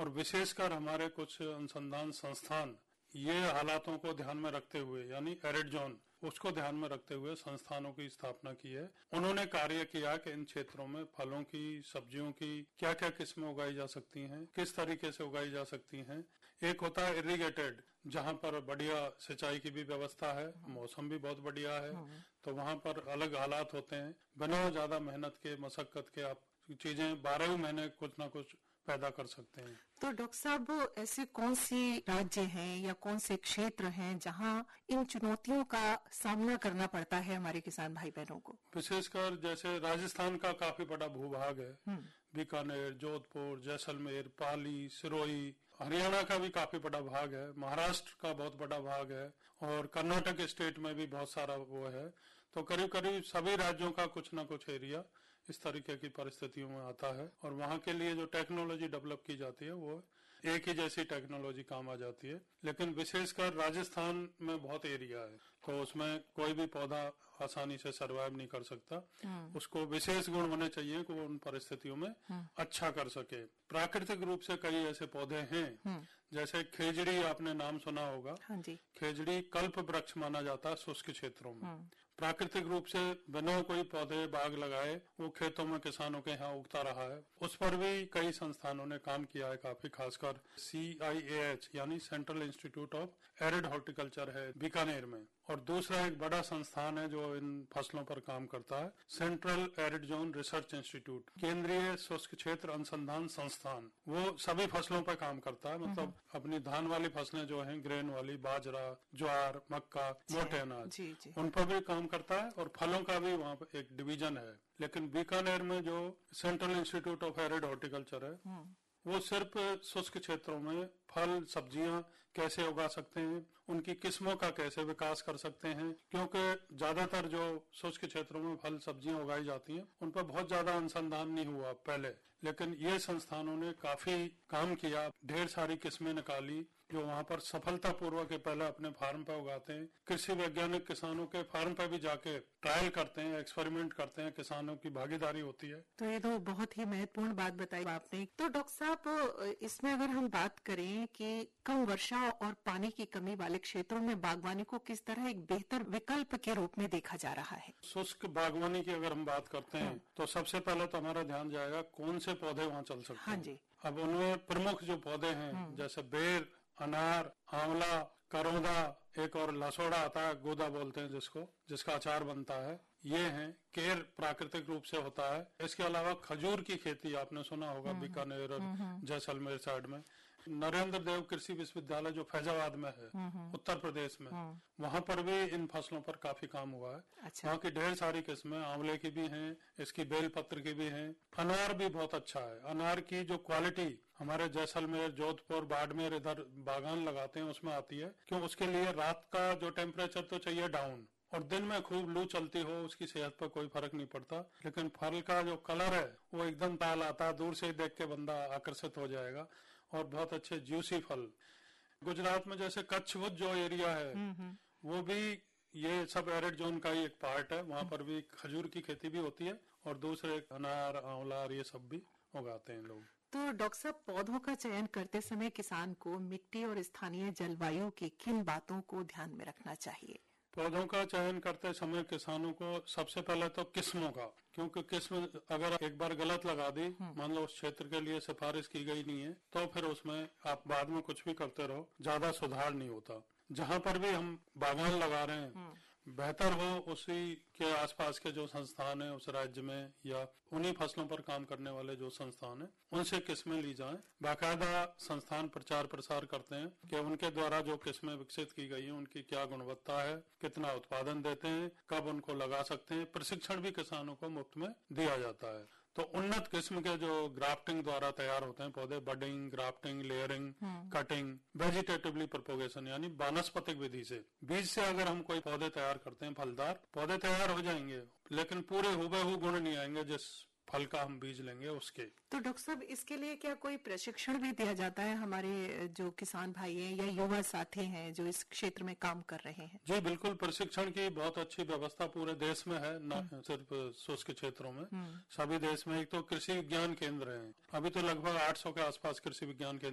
और विशेषकर हमारे कुछ अनुसंधान संस्थान ये हालातों को ध्यान में रखते हुए, यानी एरिड जोन उसको ध्यान में रखते हुए संस्थानों की स्थापना की है। उन्होंने कार्य किया कि इन क्षेत्रों में फलों की, सब्जियों की क्या क्या किस्में उगाई जा सकती हैं, किस तरीके से उगाई जा सकती हैं। एक होता है इरिगेटेड, जहां पर बढ़िया सिंचाई की भी व्यवस्था है, मौसम भी बहुत बढ़िया है, तो वहां पर अलग हालात होते हैं। बिना ज्यादा मेहनत के, मशक्कत के आप चीजें 12 महीने कुछ ना कुछ पैदा कर सकते हैं। तो डॉक्टर साहब, ऐसे कौन से राज्य हैं या कौन से क्षेत्र हैं जहां इन चुनौतियों का सामना करना पड़ता है हमारे किसान भाई बहनों को? विशेषकर जैसे राजस्थान का काफी बड़ा भूभाग है, बीकानेर, जोधपुर, जैसलमेर, पाली, सिरोही। हरियाणा का भी काफी बड़ा भाग है, महाराष्ट्र का बहुत बड़ा भाग है, और कर्नाटक स्टेट में भी बहुत सारा वो है। तो करीब करीब सभी राज्यों का कुछ ना कुछ एरिया इस तरीके की परिस्थितियों में आता है, और वहां के लिए जो टेक्नोलॉजी डेवलप की जाती है वो एक ही जैसी टेक्नोलॉजी काम आ जाती है। लेकिन विशेषकर राजस्थान में बहुत एरिया है, तो उसमें कोई भी पौधा आसानी से सरवाइव नहीं कर सकता। उसको विशेष गुण होने चाहिए कि वो उन परिस्थितियों में अच्छा कर सके। प्राकृतिक रूप से कई ऐसे पौधे हैं, जैसे खेजड़ी, आपने नाम सुना होगा। हाँ जी। खेजड़ी कल्प वृक्ष माना जाता है शुष्क क्षेत्रों में। प्राकृतिक रूप से बिना कोई पौधे बाग लगाए वो खेतों में किसानों के यहाँ उगता रहा है। उस पर भी कई संस्थानों ने काम किया है काफी, खासकर CIAH यानी central institute of arid horticulture है बीकानेर में। और दूसरा एक बड़ा संस्थान है जो इन फसलों पर काम करता है, central arid zone research institute, केंद्रीय शुष्क क्षेत्र अनुसंधान संस्थान। वो सभी फसलों पर काम करता है, मतलब अपनी धान वाली फसलें जो हैं, ग्रेन वाली, बाजरा, ज्वार, मक्का, मोटे अनाज, उन पर भी काम करता है। और फलों का भी वहाँ पर एक डिवीजन है। लेकिन बीकानेर में जो central institute of arid horticulture है, वो सिर्फ शुष्क क्षेत्रों में फल, सब्जियां कैसे उगा सकते हैं, उनकी किस्मों का कैसे विकास कर सकते हैं, क्योंकि ज्यादातर जो शुष्क क्षेत्रों में फल, सब्जियां उगाई जाती हैं, उन पर बहुत ज्यादा अनुसंधान नहीं हुआ पहले। लेकिन ये संस्थानों ने काफी काम किया, ढेर सारी किस्में निकाली जो वहाँ पर सफलतापूर्वक पहले अपने फार्म पर उगाते हैं। कृषि वैज्ञानिक किसानों के फार्म पर भी जाके ट्रायल करते हैं, एक्सपेरिमेंट करते हैं, किसानों की भागीदारी होती है। तो ये तो बहुत ही महत्वपूर्ण बात बताई आपने। तो डॉक्टर साहब, इसमें अगर हम बात करें कि कम वर्षा और पानी की कमी वाले क्षेत्रों में बागवानी को किस तरह एक बेहतर विकल्प के रूप में देखा जा रहा है? शुष्क बागवानी की अगर हम बात करते हैं तो सबसे पहले तो हमारा ध्यान जाएगा कौन से पौधे वहाँ चल सकते हैं। हाँ जी। अब उनमें प्रमुख जो पौधे हैं, जैसे बेर, अनार, आंवला, करौंदा, एक और लसोड़ा आता है, गोदा बोलते हैं जिसको, जिसका अचार बनता है, ये हैं। केर प्राकृतिक रूप से होता है। इसके अलावा खजूर की खेती आपने सुना होगा बीकानेर और जैसलमेर साइड में। नरेंद्र देव कृषि विश्वविद्यालय जो फैजाबाद में है, उत्तर प्रदेश में, वहां पर भी इन फसलों पर काफी काम हुआ है। अच्छा। वहाँ की ढेर सारी किस्में, आंवले की भी हैं, इसकी बेल पत्र की भी हैं। अनार भी बहुत अच्छा है। अनार की जो क्वालिटी हमारे जैसलमेर, जोधपुर, बाड़मेर इधर बागान लगाते हैं उसमें आती है, क्यों? उसके लिए रात का जो टेम्परेचर तो चाहिए डाउन, और दिन में खूब लू चलती हो, उसकी सेहत पर कोई फर्क नहीं पड़ता। लेकिन फल का जो कलर है वो एकदम लाल आता है, दूर से ही देख के बंदा आकर्षित हो जाएगा, और बहुत अच्छे जूसी फल। गुजरात में जैसे कच्छ भुज जो एरिया है, वो भी ये सब एरिड जोन का ही एक पार्ट है। वहाँ पर भी खजूर की खेती भी होती है, और दूसरे अनार, आंवला, ये सब भी उगाते हैं लोग। तो डॉक्टर साहब, पौधों का चयन करते समय किसान को मिट्टी और स्थानीय जलवायु की किन बातों को ध्यान में रखना चाहिए? पौधों का चयन करते समय किसानों को सबसे पहले तो किस्मों का, क्योंकि किस्म अगर एक बार गलत लगा दी, मान लो उस क्षेत्र के लिए सिफारिश की गई नहीं है, तो फिर उसमें आप बाद में कुछ भी करते रहो, ज्यादा सुधार नहीं होता। जहाँ पर भी हम बागान लगा रहे हैं, बेहतर हो उसी के आसपास के जो संस्थान है उस राज्य में, या उन्हीं फसलों पर काम करने वाले जो संस्थान है, उनसे किस्में ली जाएं। बाकायदा संस्थान प्रचार प्रसार करते हैं कि उनके द्वारा जो किस्में विकसित की गई हैं उनकी क्या गुणवत्ता है, कितना उत्पादन देते हैं, कब उनको लगा सकते हैं। प्रशिक्षण भी किसानों को मुफ्त में दिया जाता है। तो उन्नत किस्म के जो ग्राफ्टिंग द्वारा तैयार होते हैं पौधे, budding, grafting, layering, cutting, vegetatively propagation यानी वानस्पतिक विधि से, बीज से अगर हम कोई पौधे तैयार करते हैं, फलदार पौधे तैयार हो जाएंगे, लेकिन पूरे हुबहू गुण नहीं आएंगे जिस फल का हम बीज लेंगे उसके। तो डॉक्टर साहब, इसके लिए क्या कोई प्रशिक्षण भी दिया जाता है हमारे जो किसान भाई हैं या युवा साथी हैं जो इस क्षेत्र में काम कर रहे हैं? जी बिल्कुल, प्रशिक्षण की बहुत अच्छी व्यवस्था पूरे देश में है, न सिर्फ शुष्क क्षेत्रों में, सभी देश में। एक तो कृषि विज्ञान केंद्र है, अभी तो लगभग 800 के आसपास कृषि विज्ञान केंद्र